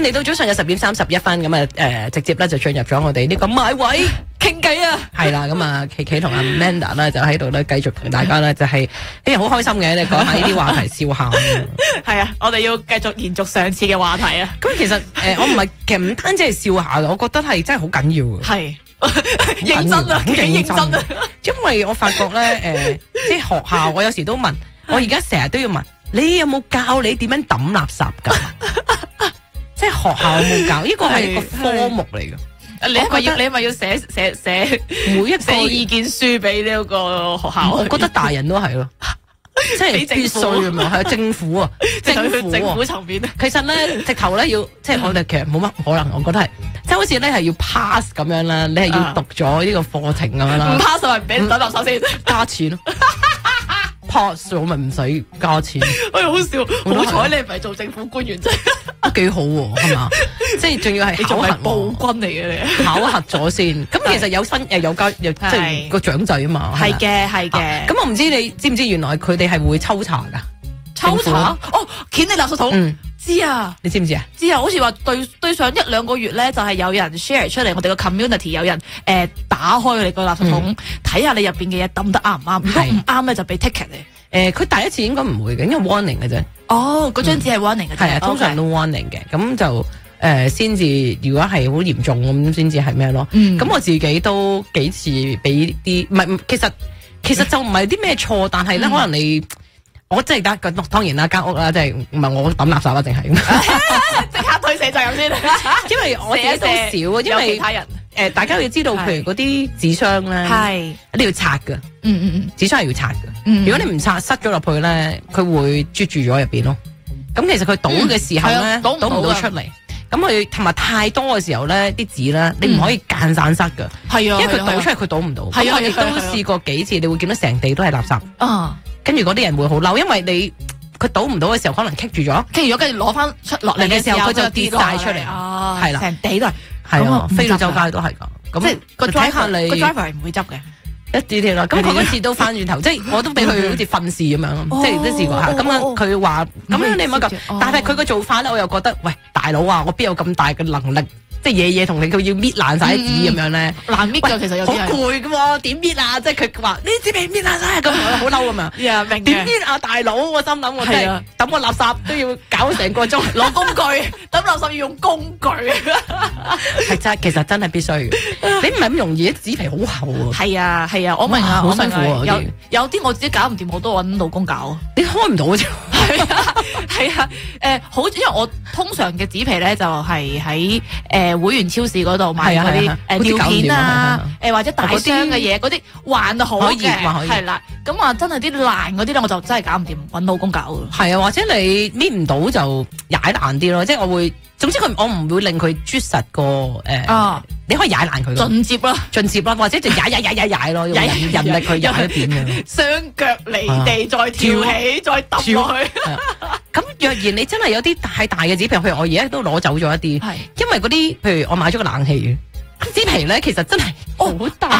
嚟到早上嘅10:31咁啊，直接咧就進入咗我哋呢個買位傾偈啊，係啦，咁啊琪琪同阿 Manda 咧就喺度咧繼續同大家咧就係好開心嘅，你講下呢啲話題笑下。 係啊，我哋要繼續延續上次嘅話題啊。 咁其實其實唔單止係笑下嘅，我覺得係真係好緊要嘅。 係認真啊，幾認真啊！ 因為我發覺咧即係學校，我有時都問，我而家成日都要問，你有冇教你點樣抌垃圾㗎？即係學校有冇教？呢個係一個科目嚟嘅。 你咪要寫每一個意見書俾呢個學校？ 我覺得大人都係咯。即係必須咁嘛，係政府啊， 政府層面。 其實咧，直頭咧要，即係我哋其實冇乜可能，我覺得係，即係好似咧係要 pass 咁樣啦，你係要讀咗呢個課程咁樣啦。 唔 pass 就係俾人抌垃圾先， 加錢咯。pass 咗咪唔使加錢。 哎好笑，好彩你唔係做政府官員啫， 都幾好喎，係嘛？即係仲要係考核暴君嚟嘅你， 考核咗先。咁其實有有加即係個獎勵啊嘛。 係嘅，係嘅。 咁我唔知你知唔知原來佢哋係會抽查㗎？ 抽查？哦，撿你垃圾桶。知啊， 你知唔知啊？ 知啊，好似話對上1-2個月咧，就係有人 share 出嚟，我哋個 community 有人打開你個垃圾桶，睇下你入邊嘅嘢抌得啱唔啱，如果唔啱咧就俾 ticket 你。佢第一次應該唔會嘅，因為 warning 嘅啫。 哦，嗰張紙係 warning 嘅啫。 係啊，通常都 warning 嘅，咁就先至，如果係好嚴重咁，先至係咩咯？咁我自己都幾次俾啲，唔係，其實就唔係啲咩錯，但係咧可能你。我真係得，當然啦，間屋啦，即係唔係我抌垃圾啦，定係即刻推卸責任先。 因為我自己都少，因為其他人大家要知道，譬如嗰啲紙箱咧，係你要拆㗎。紙箱係要拆㗎。如果你唔拆，塞咗落去咧，佢會啜住咗入邊咯。咁其實佢倒嘅時候咧，倒唔到出嚟。咁佢同埋太多嘅時候咧，啲紙咧，你唔可以間散塞㗎。係啊，因為佢倒出嚟，佢倒唔到。係啊，我亦都試過幾次，你會見到成地都係垃圾。啊！跟住嗰啲人會好嬲，因為佢倒唔到嘅時候，可能棘住咗，跟住攞翻出落嚟嘅時候，佢就跌晒出嚟。係啦，成地都係，係啊，飛到周街都係㗎。咁即係個 driver 係唔會執嘅，一啲啲啦。咁佢嗰次都翻轉頭，即係我都俾佢好似訓示咁樣，即係都試過嚇。咁樣佢話咁樣你唔好咁，但係佢個做法咧，我又覺得喂大佬啊，我邊有咁大嘅能力？即係嘢同你佢要搣爛晒啲紙咁樣咧，難搣㗎其實有啲好攰㗎喎，點搣啊？即係佢話呢紙被搣爛晒咁，我好嬲咁樣。明點搣啊大佬？我心諗我真係抌個垃圾都要搞成個鐘，攞工具抌垃圾要用工具，係真其實真係必須嘅。你唔係咁容易，啲紙皮好厚喎。係啊係啊，我明啊，好辛苦啊。有啲我自己搞唔掂，我都揾老公搞。你開唔到啫。係啊，好，因為我通常嘅紙皮咧就係喺會員超市嗰度買嗰啲尿片啊，或者大箱嘅嘢，嗰啲還好嘅，係啦。咁啊，真係啲爛嗰啲咧，我就真係搞唔掂，揾老公搞。係啊，或者你搣唔到就踩爛啲咯，即係我會，總之我唔會令佢啜實個你可以踩爛佢。盡接啦，或者就踩咯，用人力去踩一邊嘅。雙腳離地，再跳起，再揼落去。咁若然你真係有啲太大嘅紙皮，譬如我而家都攞走咗一啲，因為嗰啲，譬如我買咗個冷氣嘅紙皮咧，其實真係好大。